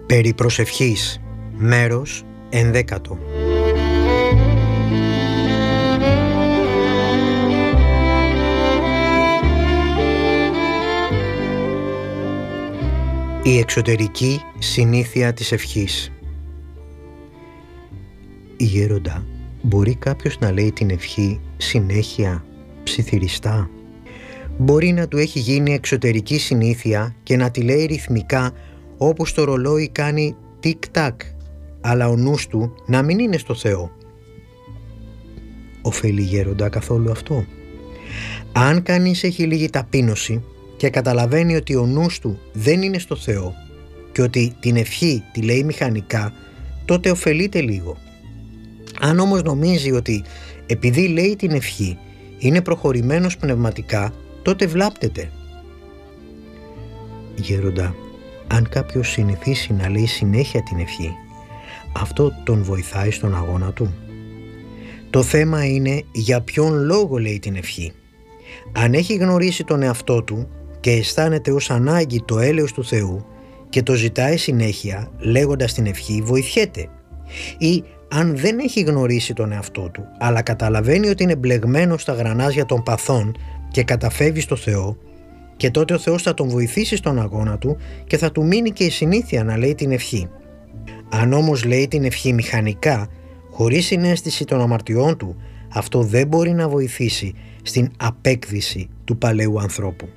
Περί προσευχής, μέρος 11. Η εξωτερική συνήθεια της ευχής. Γέροντα, μπορεί κάποιος να λέει την ευχή συνέχεια, ψιθυριστά? Μπορεί να του έχει γίνει εξωτερική συνήθεια και να τη λέει ρυθμικά, όπως το ρολόι κάνει τικ-τακ, αλλά ο νους του να μην είναι στο Θεό. Οφείλει, γέροντα, καθόλου αυτό? Αν κανείς έχει λίγη ταπείνωση και καταλαβαίνει ότι ο νους του δεν είναι στο Θεό και ότι την ευχή τη λέει μηχανικά, τότε ωφελείται λίγο. Αν όμως νομίζει ότι επειδή λέει την ευχή είναι προχωρημένος πνευματικά, τότε βλάπτεται. Γέροντα, αν κάποιος συνηθίσει να λέει συνέχεια την ευχή, αυτό τον βοηθάει στον αγώνα του? Το θέμα είναι για ποιον λόγο λέει την ευχή. Αν έχει γνωρίσει τον εαυτό του και αισθάνεται ως ανάγκη το έλεος του Θεού και το ζητάει συνέχεια λέγοντας την ευχή, βοηθιέται. Ή αν δεν έχει γνωρίσει τον εαυτό του, αλλά καταλαβαίνει ότι είναι μπλεγμένο στα γρανάζια των παθών και καταφεύγει στο Θεό, και τότε ο Θεός θα τον βοηθήσει στον αγώνα του και θα του μείνει και η συνήθεια να λέει την ευχή. Αν όμως λέει την ευχή μηχανικά, χωρίς συναίσθηση των αμαρτιών του, αυτό δεν μπορεί να βοηθήσει στην απέκδηση του παλαιού ανθρώπου.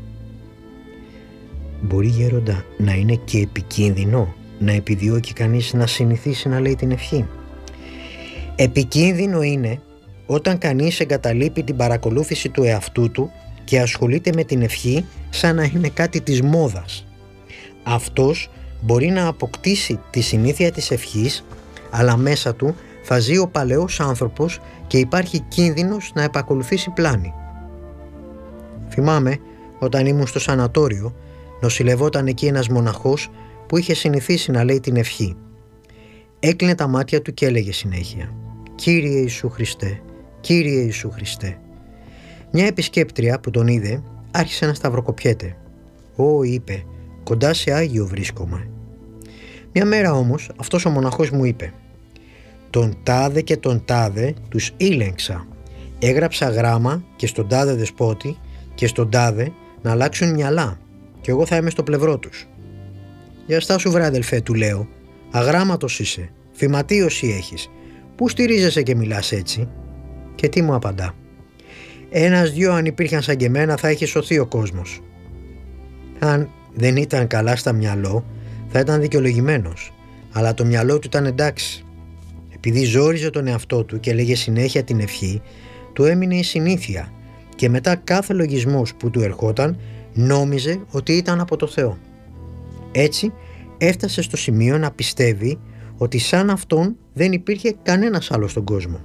Μπορεί, γέροντα, να είναι και επικίνδυνο να επιδιώκει κανείς να συνηθίσει να λέει την ευχή? Επικίνδυνο είναι όταν κανείς εγκαταλείπει την παρακολούθηση του εαυτού του και ασχολείται με την ευχή σαν να είναι κάτι της μόδας. Αυτός μπορεί να αποκτήσει τη συνήθεια της ευχής, αλλά μέσα του θα ζει ο παλαιός άνθρωπος και υπάρχει κίνδυνος να επακολουθήσει πλάνη. Θυμάμαι όταν ήμουν στο σανατόριο, νοσηλευόταν εκεί ένας μοναχός που είχε συνηθίσει να λέει την ευχή. Έκλεινε τα μάτια του και έλεγε συνέχεια «Κύριε Ιησού Χριστέ, Κύριε Ιησού Χριστέ». Μια επισκέπτρια που τον είδε άρχισε να σταυροκοπιέται. «Ω», είπε, «κοντά σε Άγιο βρίσκομαι». Μια μέρα όμως αυτός ο μοναχός μου είπε «Τον τάδε και τον τάδε τους ήλεγξα. Έγραψα γράμμα και στον τάδε δεσπότη και στον τάδε να αλλάξουν μυαλά και εγώ θα είμαι στο πλευρό τους». «Για στάσου βρε αδελφέ», του λέω, «αγράμματος είσαι, φυματίωση έχεις. Πού στηρίζεσαι και μιλάς έτσι?» Και τι μου απαντά? «Ένας-δυο αν υπήρχαν σαν και εμένα θα είχε σωθεί ο κόσμος». Αν δεν ήταν καλά στα μυαλό θα ήταν δικαιολογημένος, αλλά το μυαλό του ήταν εντάξει. Επειδή ζόριζε τον εαυτό του και λέγε συνέχεια την ευχή, του έμεινε η συνήθεια και μετά κάθε λογισμός που του ερχόταν νόμιζε ότι ήταν από το Θεό. Έτσι έφτασε στο σημείο να πιστεύει ότι σαν αυτόν δεν υπήρχε κανένας άλλος στον κόσμο.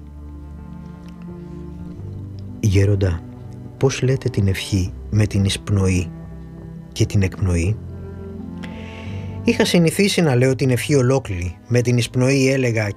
Γέροντα, πώς λέτε την ευχή με την εισπνοή και την εκπνοή? Είχα συνηθίσει να λέω την ευχή ολόκληρη. Με την εισπνοή έλεγα